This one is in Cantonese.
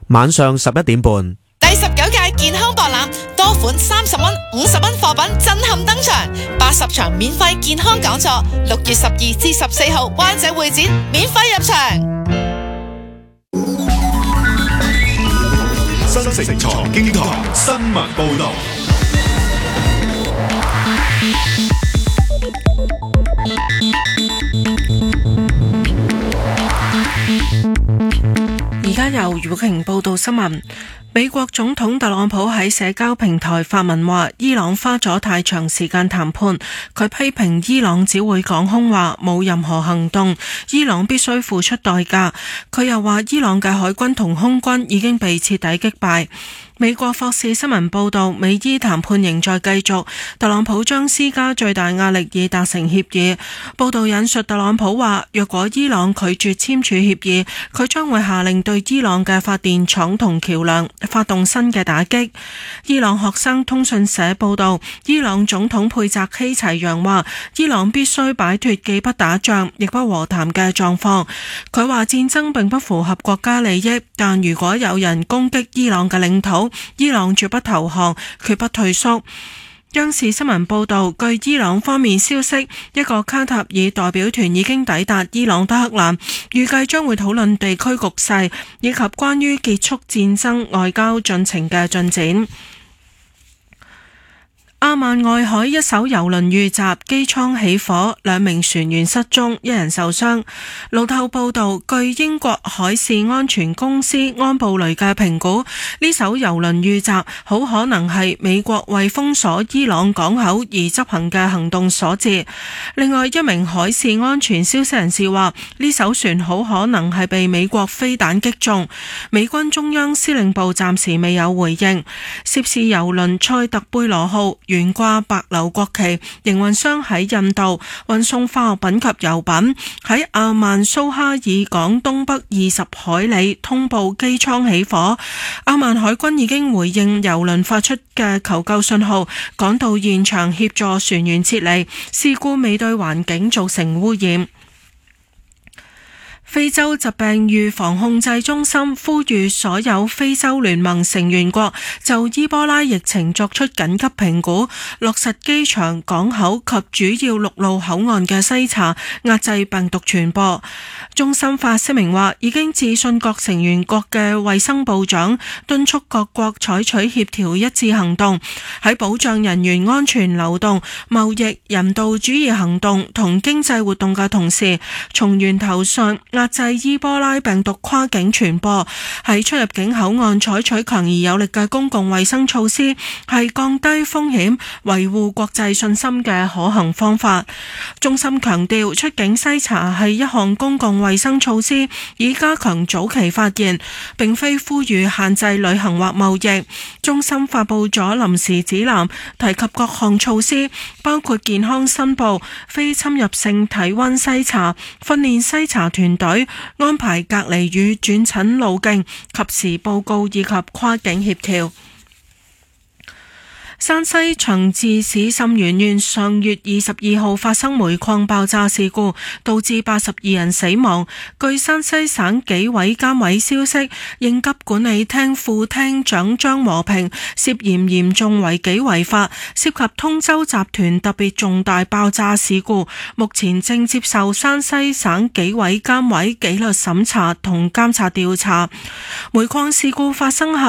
晚上11點半。 第19屆健康博覽，多款30蚊、50蚊貨品震撼登場，80場免費健康講座，6月12至14號灣仔會展免費入場。 新城財經台新聞報道。 而家由余寶瓊報道新聞。美國總統特朗普喺社交平台發文話，伊朗花咗太長時間談判，佢批評伊朗只會講空話，冇任何行動，伊朗必須付出代價。佢又話，伊朗嘅海軍同空軍已經被徹底擊敗。美國霍士新聞報道，美伊談判仍在繼續，特朗普將施加最大壓力以達成協議。報道引述特朗普話，若果伊朗拒絕簽署協議，佢將會下令對伊朗嘅發電廠同橋樑發動新嘅打擊。伊朗學生通訊社報道，伊朗總統佩澤希齊揚話，伊朗必須擺脫既不打仗亦不和談嘅狀況。佢話戰爭並不符合國家利益，但如果有人攻擊伊朗嘅領土，伊朗絕不投降，決不退縮。央視新聞報道，據伊朗方面消息，一個卡塔爾代表團已經抵達伊朗德黑蘭，預計將會討論地區局勢以及關於結束戰爭外交進程嘅進展。阿曼外海一艘郵輪遇襲，機艙起火，2名船員失蹤，1人受傷。路透報道，據英國海事安全公司安布雷嘅評估，呢艘郵輪遇襲好可能係美國為封鎖伊朗港口而執行嘅行動所致。另外一名海事安全消息人士話，呢艘船好可能係被美國飛彈擊中。美軍中央司令部暫時未有回應。涉事郵輪塞特貝羅號懸掛白鎏國旗，營運商喺印度運送化學品及油品，喺阿曼蘇哈爾港東北20海里通報機艙起火。阿曼海軍已經回應郵輪發出嘅求救信號，趕到現場協助船員撤離，事故未對環境造成污染。非洲疾病預防控制中心呼籲所有非洲聯盟成員國就伊波拉疫情作出緊急評估，落實機場、港口及主要陸路口岸嘅篩查，壓制病毒傳播。中心發聲明話，已經致信各成員國嘅衛生部長，敦促各國採取協調一致行動，喺保障人員安全流動、貿易、人道主義行動同經濟活動嘅同時，從源頭上壓制伊波拉病毒跨境傳播。喺出入境口岸採取強而有力嘅公共衛生措施，係降低風險、維護國際信心嘅可行方法。中心強調，出境篩查係一項公共衛生措施，以加強早期發現，並非呼籲限制旅行或貿易。中心發布咗臨時指南，提及各項措施，包括健康申報、非侵入性體溫篩查、訓練篩查團隊、安排隔離與轉診路徑、及時報告以及跨境協調。山西長治市沁源縣上月22號發生煤礦爆炸事故，導致82人死亡。據山西省紀委監委消息，應急管理廳副廳長張和平涉嫌嚴重違紀違法，涉及通州集團特別重大爆炸事故，目前正接受山西省紀委監委紀律審查同監察調查。煤礦事故發生後，